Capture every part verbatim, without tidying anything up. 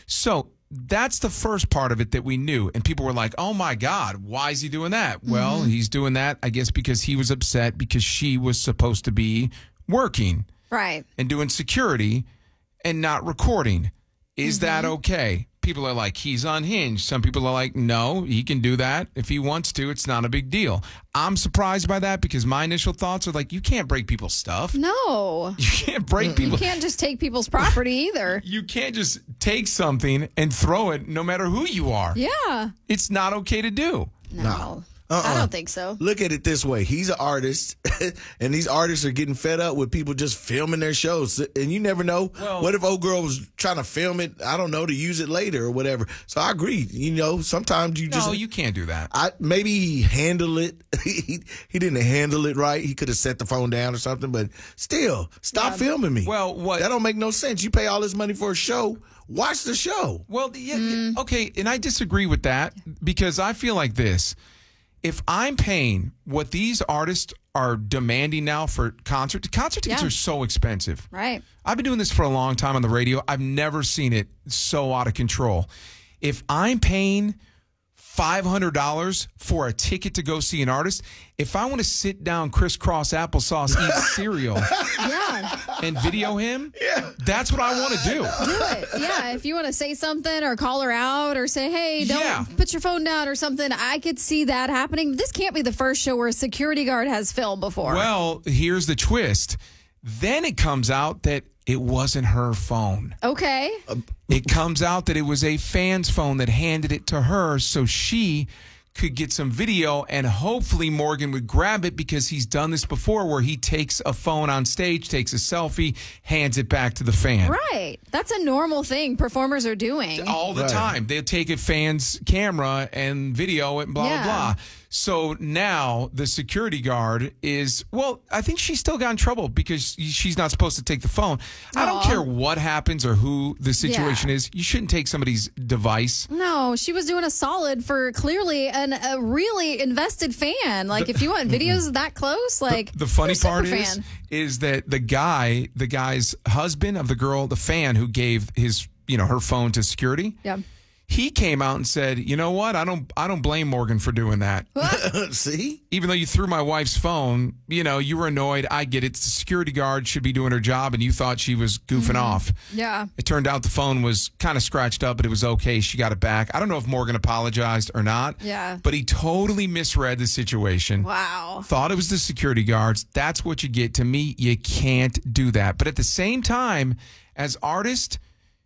So that's the first part of it that we knew. And people were like, oh, my God, why is he doing that? Mm-hmm. Well, he's doing that, I guess, because he was upset because she was supposed to be working. Right. And doing security and not recording. Is mm-hmm. that okay? People are like, he's unhinged. Some people are like, no, he can do that if he wants to. It's not a big deal. I'm surprised by that because my initial thoughts are like, you can't break people's stuff. No. You can't break mm-hmm. people. You can't just take people's property either. You can't just take something and throw it no matter who you are. Yeah. It's not okay to do. No. no. Uh-uh. I don't think so. Look at it this way. He's an artist, and these artists are getting fed up with people just filming their shows. And you never know. Well, what if old girl was trying to film it, I don't know, to use it later or whatever. So I agree. You know, sometimes you just... No, you can't do that. I Maybe he handled it. he, he didn't handle it right. He could have set the phone down or something. But still, stop yeah. filming me. Well, what... That don't make no sense. You pay all this money for a show. Watch the show. Well, yeah, mm. okay, and I disagree with that because I feel like this. If I'm paying what these artists are demanding now for concert, concert tickets yeah. are so expensive. Right. I've been doing this for a long time on the radio. I've never seen it so out of control. If I'm paying five hundred dollars for a ticket to go see an artist, if I want to sit down crisscross applesauce, eat cereal, yeah. and video him, yeah. that's what I want to do. Do it. Yeah. If you want to say something or call her out or say, hey, don't yeah. put your phone down or something, I could see that happening. This can't be the first show where a security guard has filmed before. Well, here's the twist. Then it comes out that it wasn't her phone. Okay. It comes out that it was a fan's phone that handed it to her so she could get some video, and hopefully Morgan would grab it because he's done this before where he takes a phone on stage, takes a selfie, hands it back to the fan. Right. That's a normal thing performers are doing. All the right. time. They'll take a fan's camera and video it and blah, yeah. blah, blah. So now the security guard is, well, I think she still got in trouble because she's not supposed to take the phone. Aww. I don't care what happens or who the situation yeah. is. You shouldn't take somebody's device. No, she was doing a solid for clearly an, a really invested fan. Like, the, if you want videos that close, like, the, the funny part fan. is, is that the guy, the guy's husband of the girl, the fan who gave his, you know, her phone to security. Yeah. He came out and said, you know what? I don't I don't blame Morgan for doing that. See? Even though you threw my wife's phone, you know, you were annoyed. I get it. The security guard should be doing her job, and you thought she was goofing mm-hmm. off. Yeah. It turned out the phone was kind of scratched up, but it was okay. She got it back. I don't know if Morgan apologized or not. Yeah. But he totally misread the situation. Wow. Thought it was the security guards. That's what you get. To me, you can't do that. But at the same time, as artists,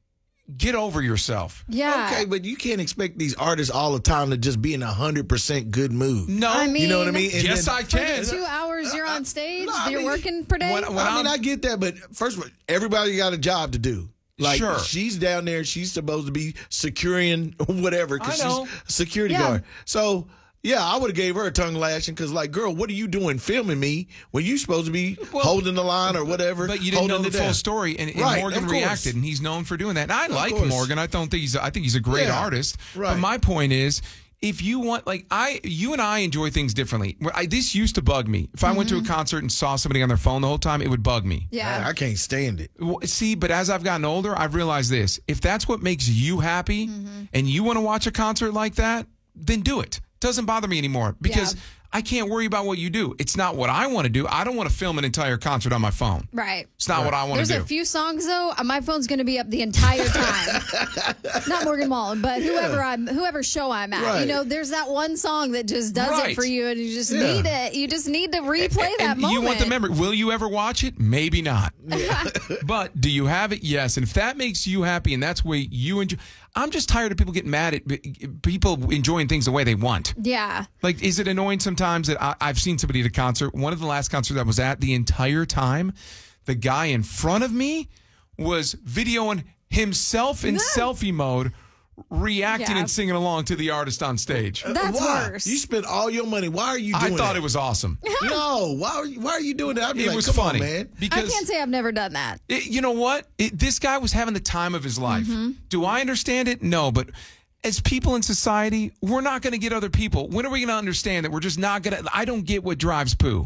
get over yourself. Yeah. Okay, but you can't expect these artists all the time to just be in a one hundred percent good mood. No. I mean, you know what I mean? And yes, then, I can. For two hours you're on stage, no, I you're mean, working per day. When, when I mean, I'm, I get that, but first of all, everybody got a job to do. Like, sure. she's down there, she's supposed to be securing whatever because she's a security yeah. guard. So, yeah, I would have gave her a tongue lashing because, like, girl, what are you doing filming me when you supposed to be well, holding the line or whatever? But you didn't know the full down. story, and, and right, Morgan reacted, and he's known for doing that. And I of like course. Morgan. I don't think he's. I think he's a great yeah, artist. Right. But my point is, if you want, like, I, you and I enjoy things differently. I, this used to bug me. If I mm-hmm. went to a concert and saw somebody on their phone the whole time, it would bug me. Yeah, I, I can't stand it. Well, see, but as I've gotten older, I've realized this: if that's what makes you happy, mm-hmm. and you want to watch a concert like that, then do it. Doesn't bother me anymore because yeah. I can't worry about what you do. It's not what I want to do. I don't want to film an entire concert on my phone. Right. It's not right. what I want There's to do. There's a few songs though. My phone's going to be up the entire time. Not Morgan Wallen, but whoever yeah. I'm, whoever show I'm at. Right. You know, there's that one song that just does right. it for you, and you just yeah. need it. You just need to replay and, that and moment. You want the memory. Will you ever watch it? Maybe not. Yeah. But do you have it? Yes. And if that makes you happy, and that's the way you enjoy. I'm just tired of people getting mad at people enjoying things the way they want. Yeah. Like, is it annoying sometimes that I, I've seen somebody at a concert? One of the last concerts I was at, the entire time, the guy in front of me was videoing himself in selfie mode, reacting yeah. and singing along to the artist on stage. That's why? worse. You spent all your money. Why are you doing I that? thought it was awesome. No, why are you, why are you doing that? I'd be It like, was come funny, on, man. because I can't say I've never done that. it, you know what? It, this guy was having the time of his life. Mm-hmm. Do I understand it? No, but as people in society, we're not going to get other people. When are we going to understand that we're just not going to? I don't get what drives poo.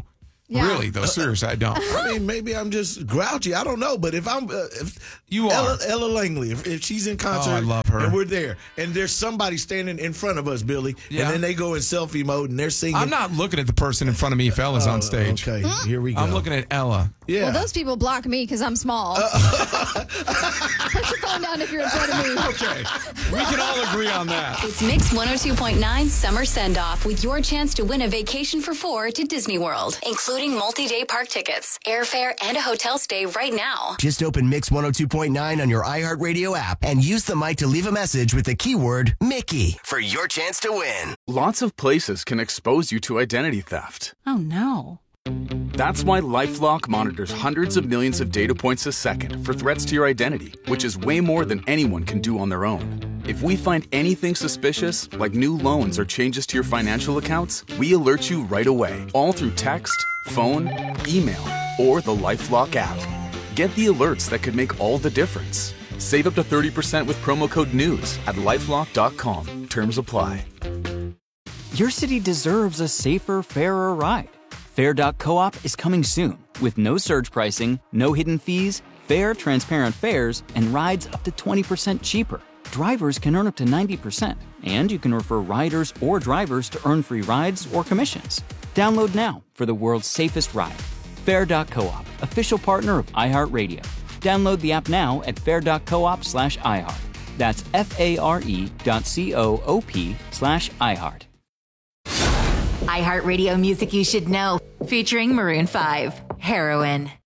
Yeah. Really, though, seriously, I don't. I mean, maybe I'm just grouchy. I don't know. But if I'm, uh, if You Ella, are. Ella Langley, if, if she's in concert, Oh, I love her. and we're there, and there's somebody standing in front of us, Billy, Yeah. and then they go in selfie mode and they're singing. I'm not looking at the person in front of me if Ella's on stage. Okay, here we go. I'm looking at Ella. Yeah. Well, those people block me because I'm small. Put your phone down if you're in front of me. Okay, we can all agree on that. It's Mix one oh two point nine Summer Send-Off with your chance to win a vacation for four to Disney World, including multi-day park tickets, airfare, and a hotel stay right now. Just open Mix one oh two point nine on your iHeartRadio app and use the mic to leave a message with the keyword Mickey for your chance to win. Lots of places can expose you to identity theft. Oh, no. That's why LifeLock monitors hundreds of millions of data points a second for threats to your identity, which is way more than anyone can do on their own. If we find anything suspicious, like new loans or changes to your financial accounts, we alert you right away, all through text, phone, email, or the LifeLock app. Get the alerts that could make all the difference. Save up to thirty percent with promo code NEWS at lifelock dot com. Terms apply. Your city deserves a safer, fairer ride. Fair dot coop is coming soon with no surge pricing, no hidden fees, fair, transparent fares, and rides up to twenty percent cheaper. Drivers can earn up to ninety percent, and you can refer riders or drivers to earn free rides or commissions. Download now for the world's safest ride. Fair dot coop, official partner of iHeartRadio. Download the app now at fair dot coop slash iHeart. That's F-A-R-E dot C-O-O-P slash iHeart. iHeartRadio music you should know, featuring Maroon five, Heroin.